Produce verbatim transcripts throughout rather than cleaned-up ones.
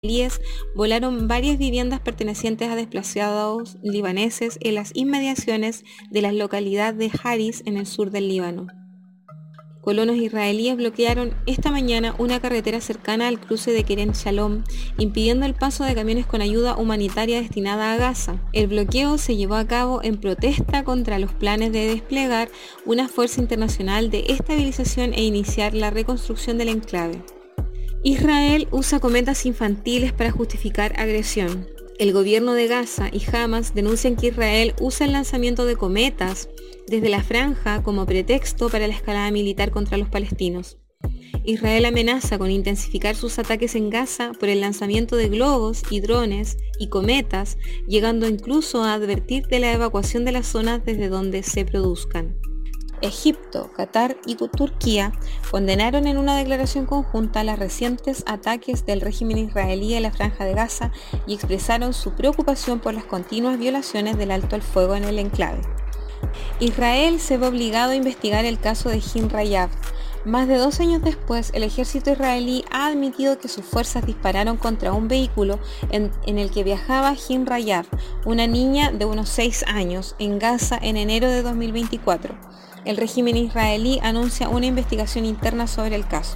israelíes volaron varias viviendas pertenecientes a desplazados libaneses en las inmediaciones de la localidad de Haris en el sur del Líbano. Colonos israelíes bloquearon esta mañana una carretera cercana al cruce de Kerem Shalom, impidiendo el paso de camiones con ayuda humanitaria destinada a Gaza. El bloqueo se llevó a cabo en protesta contra los planes de desplegar una fuerza internacional de estabilización e iniciar la reconstrucción del enclave. Israel usa cometas infantiles para justificar agresión. El gobierno de Gaza y Hamas denuncian que Israel usa el lanzamiento de cometas desde la franja como pretexto para la escalada militar contra los palestinos. Israel amenaza con intensificar sus ataques en Gaza por el lanzamiento de globos y drones y cometas, llegando incluso a advertir de la evacuación de las zonas desde donde se produzcan. Egipto, Qatar y Turquía condenaron en una declaración conjunta los recientes ataques del régimen israelí en la Franja de Gaza y expresaron su preocupación por las continuas violaciones del alto al fuego en el enclave. Israel se ve obligado a investigar el caso de Gin Rayab. Más de dos años después, el ejército israelí ha admitido que sus fuerzas dispararon contra un vehículo en, en el que viajaba Gin Rayab, una niña de unos seis años, en Gaza en enero de dos mil veinticuatro. El régimen israelí anuncia una investigación interna sobre el caso.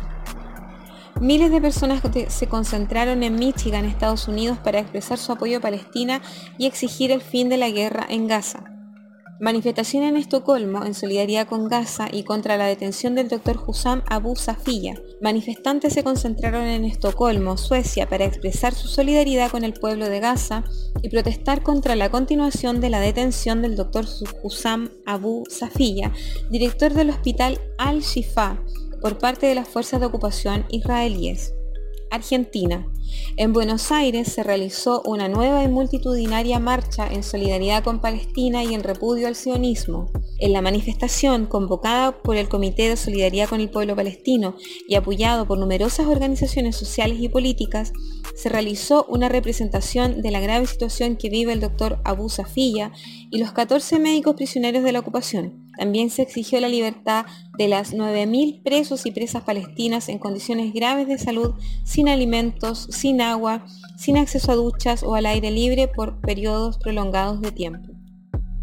Miles de personas se concentraron en Michigan, Estados Unidos, para expresar su apoyo a Palestina y exigir el fin de la guerra en Gaza. Manifestación en Estocolmo en solidaridad con Gaza y contra la detención del doctor Hussam Abu Safiya. Manifestantes se concentraron en Estocolmo, Suecia, para expresar su solidaridad con el pueblo de Gaza y protestar contra la continuación de la detención del doctor Hussam Abu Safiya, director del hospital Al-Shifa, por parte de las fuerzas de ocupación israelíes. Argentina. En Buenos Aires se realizó una nueva y multitudinaria marcha en solidaridad con Palestina y en repudio al sionismo. En la manifestación, convocada por el Comité de Solidaridad con el Pueblo Palestino y apoyado por numerosas organizaciones sociales y políticas, se realizó una representación de la grave situación que vive el doctor Abu Safiya y los catorce médicos prisioneros de la ocupación. También se exigió la libertad de las nueve mil presos y presas palestinas en condiciones graves de salud, sin alimentos, sin agua, sin acceso a duchas o al aire libre por periodos prolongados de tiempo.